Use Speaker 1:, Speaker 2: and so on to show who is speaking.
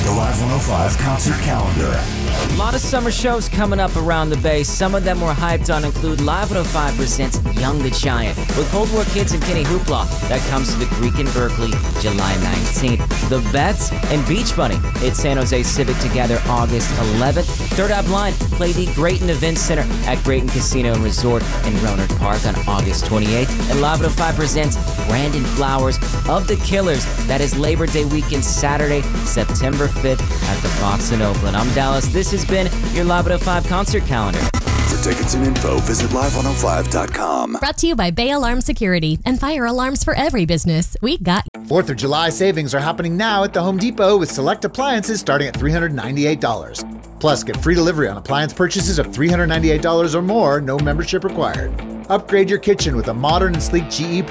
Speaker 1: The Live 105 concert calendar.
Speaker 2: A lot of summer shows coming up around the Bay. Some of them we're hyped on include Live 105 presents Young the Giant with Cold War Kids and Kenny Hoopla. That comes to the Greek in Berkeley, July 19th. The Bets and Beach Bunny at San Jose Civic together August 11th. Third Eye Blind play the Grayton Event Center at Grayton Casino and Resort in Rohnert Park on August 28th. And Live 105 presents Brandon Flowers of the Killers. That is Labor Day weekend, Saturday, September 5th at the Fox in Oakland. I'm Dallas. This has been your Live 105 concert calendar.
Speaker 1: For tickets and info, visit live105.com.
Speaker 3: Brought to you by Bay Alarm Security and fire alarms for every business. We got
Speaker 4: 4th of July savings are happening now at the Home Depot with select appliances starting at $398. Plus, get free delivery on appliance purchases of $398 or more, no membership required. Upgrade your kitchen with a modern and sleek GE